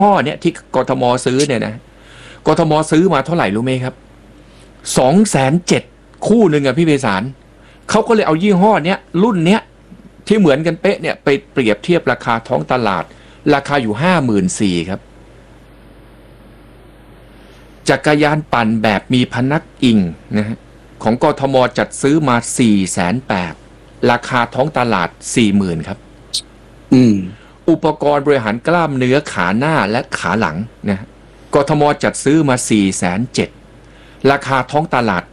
ห้อเนี่ยที่กทมซื้อเนี่ยนะกทมซื้อมาเท่าไหร่รู้ไหมครับ207,000คู่หนึ่งอะพี่ไพศาลเขาก็เลยเอายี่ห้อเนี้ยรุ่นเนี้ยที่เหมือนกันเป๊ะเนี่ยไปเปรียบเทียบราคาท้องตลาดราคาอยู่54,000ครับจักรยานปั่นแบบมีพนักอิงนะฮะของกทมจัดซื้อมา480,000ราคาท้องตลาด40,000ครับอุปกรณ์บริหารกล้ามเนื้อขาหน้าและขาหลังนะกทมจัดซื้อมา470,000ราคาท้องตลาด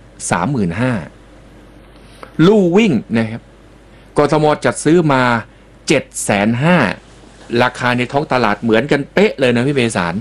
35,000ลู่วิ่งนะครับกทมจัดซื้อมา750,000ราคาในท้องตลาดเหมือนกันเป๊ะเลยนะพี่เบสาร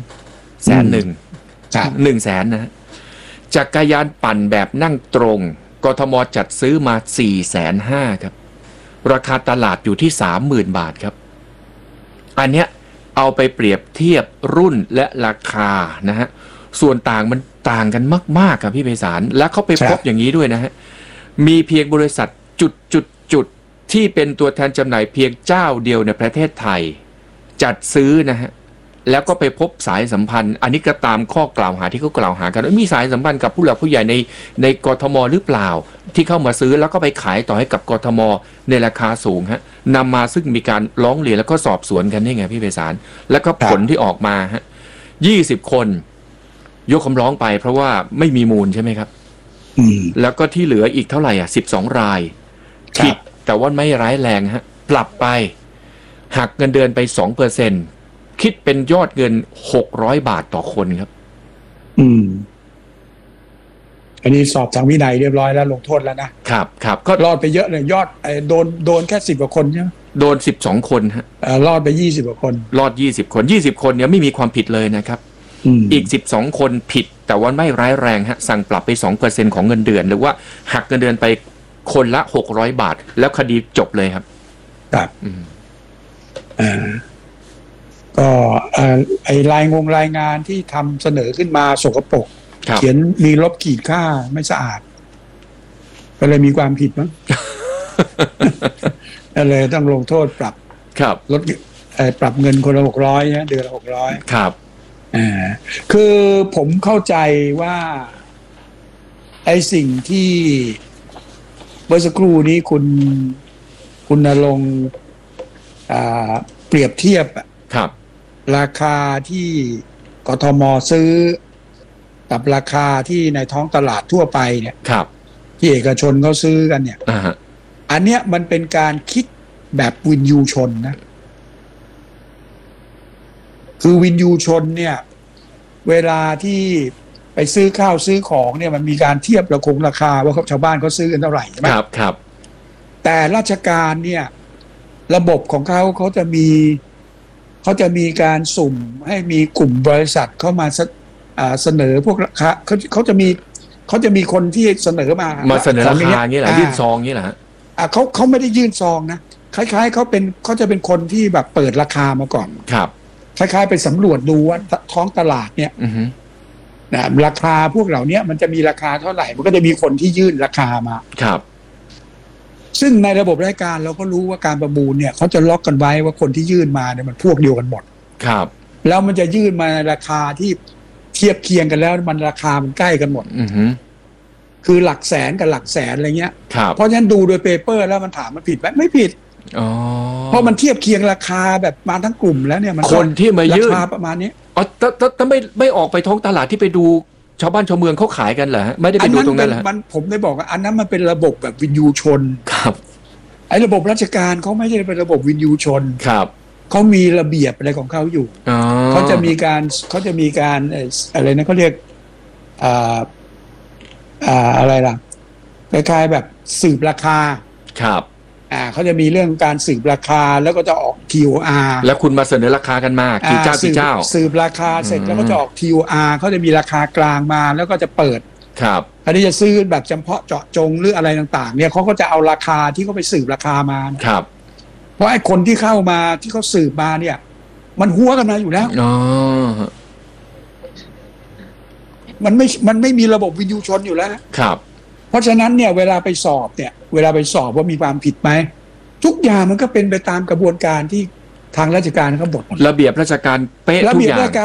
100,000นะจักรยานปั่นแบบนั่งตรงกทมจัดซื้อมา450,000ครับราคาตลาดอยู่ที่30,000 บาทครับอันเนี้ยเอาไปเปรียบเทียบรุ่นและราคานะฮะส่วนต่างมันต่างกันมากๆครับพี่ไพศาลและเขาไปพบอย่างนี้ด้วยนะฮะมีเพียงบริษัทจุดที่เป็นตัวแทนจำหน่ายเพียงเจ้าเดียวในประเทศไทยจัดซื้อนะฮะแล้วก็ไปพบสายสัมพันธ์อันนี้ก็ตามข้อกล่าวหาที่เขากล่าวหากันว่ามีสายสัมพันธ์กับผู้หลักผู้ใหญ่ในกทมหรือเปล่าที่เข้ามาซื้อแล้วก็ไปขายต่อให้กับกทมในราคาสูงฮะนำมาซึ่งมีการร้องเรียนแล้วก็สอบสวนกันนี่ไงพี่ไพศาลแล้วก็ผลที่ออกมาฮะ20 คนยกคำร้องไปเพราะว่าไม่มีมูลใช่ไหมครับแล้วก็ที่เหลืออีกเท่าไหร่12 รายผิดแต่ว่าไม่ร้ายแรงฮะปรับไปหักเงินเดือนไป 2%คิดเป็นยอดเงิน600 บาทต่อคนครับอันนี้สอบทางวินัยเรียบร้อยแล้วลงโทษแล้วครับก็รอดไปเยอะเลยยอดโดนแค่10 กว่าคนใช่ไหมโดน12 คนฮะรอดไป20 กว่าคนรอด20 คน20 คนเนี่ยไม่มีความผิดเลยนะครับอีก12 คนผิดแต่ว่าไม่ร้ายแรงฮะสั่งปรับไป 2% ของเงินเดือนหรือว่าหักเงินเดือนไปคนละ600 บาทแล้วคดีจบเลยครับก็ไอรายงานที่ทำเสนอขึ้นมาสกปรกเขียนมีลบขีดค่าไม่สะอาดก็เลยมีความผิดมั้งก็เลยต้องลงโทษปรับลดปรับเงินคนละ600นะเดือนละ600 ครับคือผมเข้าใจว่าไอสิ่งที่เมื่อสักครู่นี้คุณณรงค์เปรียบเทียบราคาที่กทมซื้อกับราคาที่ในท้องตลาดทั่วไปเนี่ยที่เอกชนเขาซื้อกันเนี่ยอันเนี้ยมันเป็นการคิดแบบวินยูชนนะคือวินยูชนเนี่ยเวลาที่ไปซื้อข้าวซื้อของเนี่ยมันมีการเทียบราคาว่าชาวบ้านเขาซื้อกันเท่าไหร่ใช่ไหมครับแต่ราชการเนี่ยระบบของเขาจะมีการสุ่มให้มีกลุ่มบริษัทเข้ามาเสนอพวกราคาเขาจะมีคนที่เสนอมาเสนอราคาอย่างนี้แหละยื่นซองนี้แหละเขาไม่ได้ยื่นซองนะคล้ายๆเขาจะเป็นคนที่แบบเปิดราคามาก่อนครับคล้ายๆไปสำรวจดูว่าท้องตลาดเนี่ยนะราคาพวกเหล่านี้มันจะมีราคาเท่าไหร่มันก็จะมีคนที่ยื่นราคามาครับซึ่งในระบบราชการเราก็รู้ว่าการประมูลเนี่ยเขาจะล็อกกันไว้ว่าคนที่ยื่นมาเนี่ยมันพวกเดียวกันหมดครับแล้วมันจะยื่นมาในราคาที่เทียบเคียงกันแล้วมันราคามันใกล้กันหมดคือหลักแสนกับหลักแสนอะไรเงี้ยเพราะฉะนั้นดูโดยเปเปอร์แล้วมันถามมันผิดไหมไม่ผิดเพราะมันเทียบเคียงราคาแบบมาทั้งกลุ่มแล้วเนี่ยมันคนที่มายื่นราคาประมาณนี้แต่ไม่ออกไปท้องตลาดที่ไปดูชาวบ้านชาวเมืองเขาขายกันเหรอฮะไม่ได้ไปดูตรงนั้นเหรอผมได้บอกว่าอันนั้นมันเป็นระบบแบบวินยูชนครับไอ้ระบบราชการเขาไม่ใช่เป็นระบบวินยูชนครับเขามีระเบียบอะไรของเขาอยู่เขาจะมีการอะไรนะเขาเรียกอะไรล่ะคล้ายๆแบบสืบราคาครับเขาจะมีเรื่องการสืบราคาแล้วก็จะออก TOR แล้วคุณมาเสนอราคากันมากี่เจ้าสืบราคาเสร็จแล้วก็จะออก TOR เขาจะมีราคากลางมาแล้วก็จะเปิดครับอันนี้จะซื้อแบบเฉพาะเจาะจงหรืออะไรต่างๆเนี่ยเขาก็จะเอาราคาที่เขาไปสืบราคามาครับเพราะไอ้คนที่เข้ามาที่เขาสืบมาเนี่ยมันหัวกันมาอยู่แล้วมันไม่มีระบบวินยูชนอยู่แล้วครับเพราะฉะนั้นเนี่ยเวลาไปสอบว่ามีความผิดไหมทุกอย่างมันก็เป็นไปตามกระบวนการที่ทางราชการเขาบอกระเบียบราชการเป๊ะทุกอย่าง